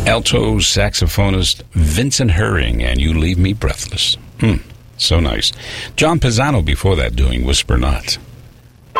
Alto saxophonist Vincent Herring and You Leave Me Breathless. So nice. John Pisano before that doing Whisper Not.